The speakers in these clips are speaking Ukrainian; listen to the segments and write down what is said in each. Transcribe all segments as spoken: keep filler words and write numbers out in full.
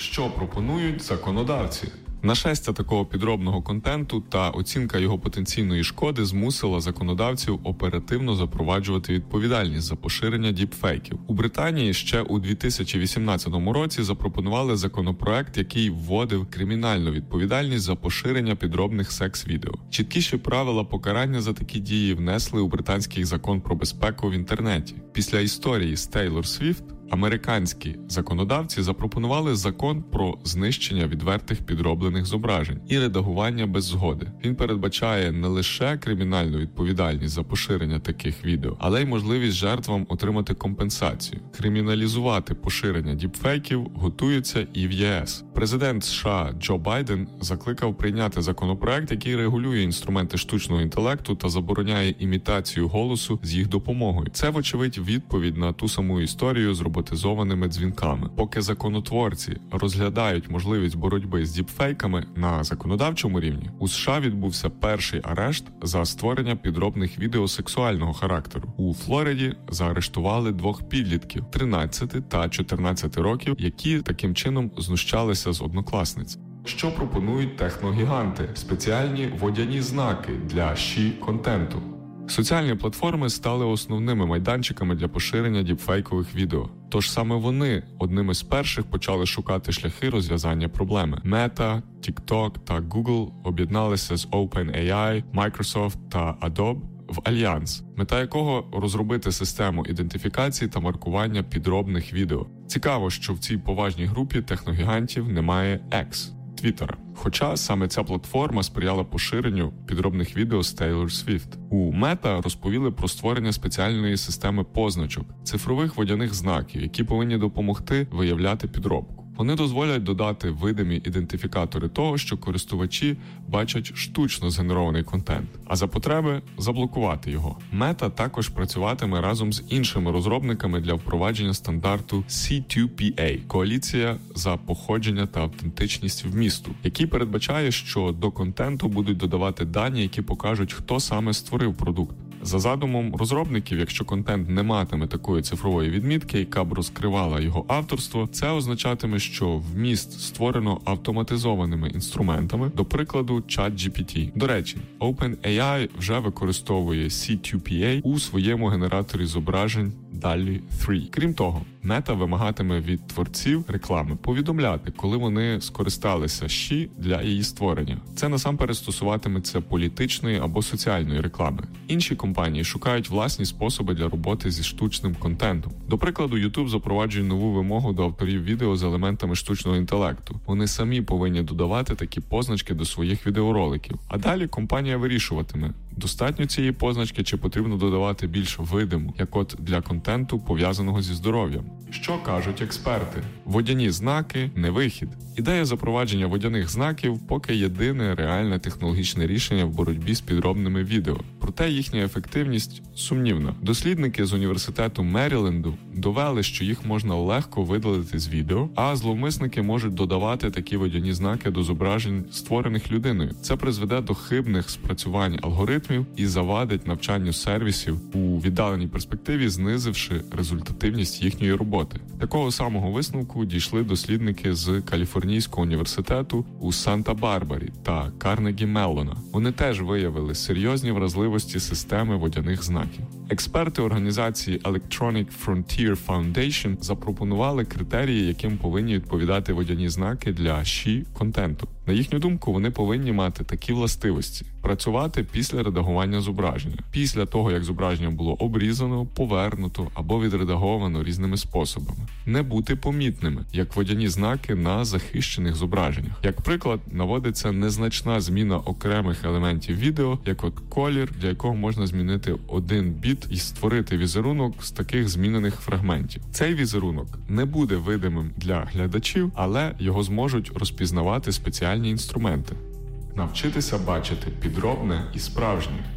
Що пропонують законодавці? Нашестя такого підробного контенту та оцінка його потенційної шкоди змусила законодавців оперативно запроваджувати відповідальність за поширення діпфейків. У Британії ще у дві тисячі вісімнадцятому році запропонували законопроект, який вводив кримінальну відповідальність за поширення підробних секс-відео. Чіткіші правила покарання за такі дії внесли у британський закон про безпеку в інтернеті. Після історії з Тейлор Свіфт американські законодавці запропонували закон про знищення відвертих підроблених зображень і редагування без згоди. Він передбачає не лише кримінальну відповідальність за поширення таких відео, але й можливість жертвам отримати компенсацію. Криміналізувати поширення діпфейків готується і в ЄС. Президент США Джо Байден закликав прийняти законопроект, який регулює інструменти штучного інтелекту та забороняє імітацію голосу з їх допомогою. Це, вочевидь, відповідь на ту саму історію з роботизованими дзвінками. Поки законотворці розглядають можливість боротьби з діпфейками на законодавчому рівні, у США відбувся перший арешт за створення підробних відео сексуального характеру. У Флориді заарештували двох підлітків – тринадцяти та чотирнадцяти років, які таким чином знущалися з однокласниць. Що пропонують техногіганти? Спеціальні водяні знаки для щі-контенту. Соціальні платформи стали основними майданчиками для поширення діпфейкових відео. Тож саме вони одними з перших почали шукати шляхи розв'язання проблеми. Meta, TikTok та Google об'єдналися з OpenAI, Microsoft та Adobe в альянс, мета якого розробити систему ідентифікації та маркування підробних відео. Цікаво, що в цій поважній групі техногігантів немає X – Твіттера. Хоча саме ця платформа сприяла поширенню підробних відео з Тейлор Свіфт. У Meta розповіли про створення спеціальної системи позначок – цифрових водяних знаків, які повинні допомогти виявляти підробку. Вони дозволять додати видимі ідентифікатори того, що користувачі бачать штучно згенерований контент, а за потреби заблокувати його. Meta також працюватиме разом з іншими розробниками для впровадження стандарту сі ту пі ей – Коаліція за походження та автентичність вмісту, який передбачає, що до контенту будуть додавати дані, які покажуть, хто саме створив продукт. За задумом розробників, якщо контент не матиме такої цифрової відмітки, яка б розкривала його авторство, це означатиме, що вміст створено автоматизованими інструментами, до прикладу, ChatGPT. До речі, OpenAI вже використовує сі ту пі ей у своєму генераторі зображень далі три. Крім того, Meta вимагатиме від творців реклами повідомляти, коли вони скористалися щі для її створення. Це насамперед стосуватиметься політичної або соціальної реклами. Інші компанії шукають власні способи для роботи зі штучним контентом. До прикладу, YouTube запроваджує нову вимогу до авторів відео з елементами штучного інтелекту. Вони самі повинні додавати такі позначки до своїх відеороликів. А далі компанія вирішуватиме, достатньо цієї позначки чи потрібно додавати більш видиму, як от для контенту, пов'язаного зі здоров'ям. Що кажуть експерти? Водяні знаки – не вихід. Ідея запровадження водяних знаків поки єдине реальне технологічне рішення в боротьбі з підробними відео. Проте їхня ефективність сумнівна. Дослідники з університету Меріленду довели, що їх можна легко видалити з відео, а зловмисники можуть додавати такі водяні знаки до зображень, створених людиною. Це призведе до хибних спрацювань алгоритмів і завадить навчанню сервісів у віддаленій перспективі, знизивши результативність їхньої роботи. Такого самого висновку дійшли дослідники з Каліфорнійського університету у Санта-Барбарі та Карнегі Меллона. Вони теж виявили серйозні вразливості системи водяних знаків. Експерти організації Electronic Frontier Foundation запропонували критерії, яким повинні відповідати водяні знаки для щі-контенту. На їхню думку, вони повинні мати такі властивості: працювати після редагування зображення, після того, як зображення було обрізано, повернуто або відредаговано різними способами, не бути помітними, як водяні знаки на захищених зображеннях. Як приклад, наводиться незначна зміна окремих елементів відео, як от колір, для якого можна змінити один біт і створити візерунок з таких змінених фрагментів. Цей візерунок не буде видимим для глядачів, але його зможуть розпізнавати спеціальні інструменти. Навчитися бачити підробне і справжнє.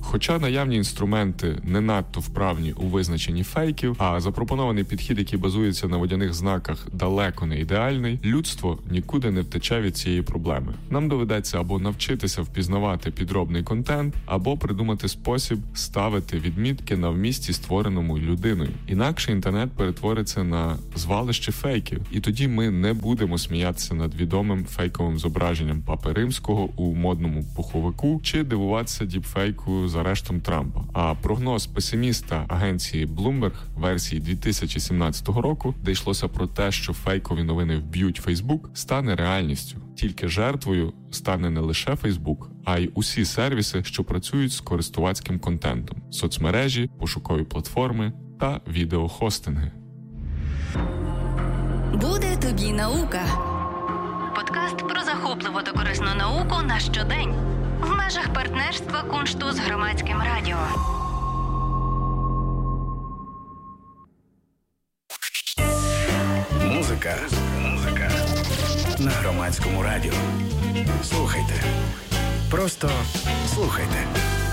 Хоча наявні інструменти не надто вправні у визначенні фейків, а запропонований підхід, який базується на водяних знаках, далеко не ідеальний, людство нікуди не втече від цієї проблеми. Нам доведеться або навчитися впізнавати підробний контент, або придумати спосіб ставити відмітки на вмісті, створеному людиною. Інакше інтернет перетвориться на звалище фейків, і тоді ми не будемо сміятися над відомим фейковим зображенням Папи Римського у модному пуховику чи дивуватися діпфейку з арештом Трампа. А прогноз песиміста агенції Bloomberg версії дві тисячі сімнадцятого року, де йшлося про те, що фейкові новини вб'ють Фейсбук, стане реальністю. Тільки жертвою стане не лише Фейсбук, а й усі сервіси, що працюють з користувацьким контентом, соцмережі, пошукові платформи та відеохостинги. Буде тобі наука. Подкаст про захопливу та корисну науку на щодень. В межах партнерства Куншту з Громадським радіо. Музика. Музика. На Громадському радіо. Слухайте. Просто слухайте.